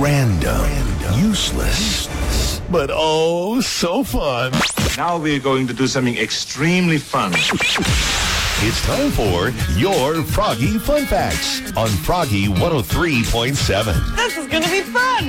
Random. Useless. But oh, so fun. Now we're going to do something extremely fun. It's time for your Froggy Fun Facts on Froggy 103.7. This is going to be fun.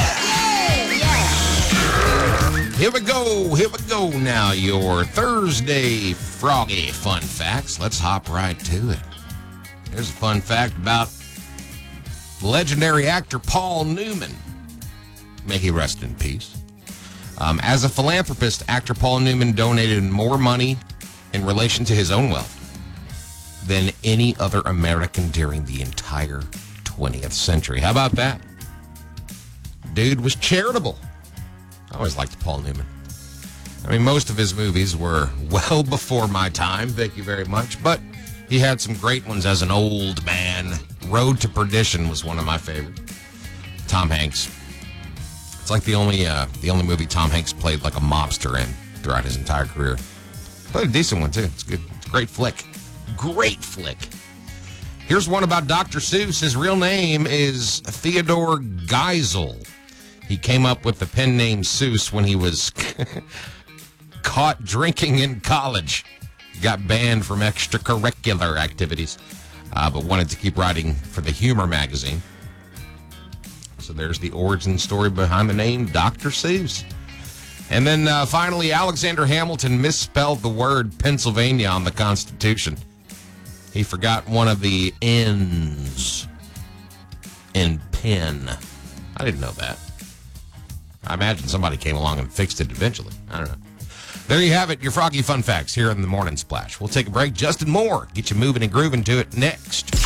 Here we go now, your Thursday Froggy Fun Facts. Let's hop right to it. Here's a fun fact about legendary actor Paul Newman. May he rest in peace. As a philanthropist, actor Paul Newman donated more money in relation to his own wealth than any other American during the entire 20th century. How about that? Dude was charitable. I always liked Paul Newman. I mean, most of his movies were well before my time, thank you very much, but he had some great ones as an old man. Road to Perdition was one of my favorites. Tom Hanks. It's like the only movie Tom Hanks played like a mobster in throughout his entire career. Played a decent one, too. It's good. It's a great flick. Great flick. Here's one about Dr. Seuss. His real name is Theodore Geisel. He came up with the pen name Seuss when he was caught drinking in college. Got banned from extracurricular activities, but wanted to keep writing for the humor magazine. So there's the origin story behind the name Dr. Seuss. And then finally, Alexander Hamilton misspelled the word Pennsylvania on the Constitution. He forgot one of the N's in pen. I didn't know that. I imagine somebody came along and fixed it eventually. I don't know. There you have it, your Froggy Fun Facts here in the Morning Splash. We'll take a break. Justin Moore, get you moving and grooving to it next.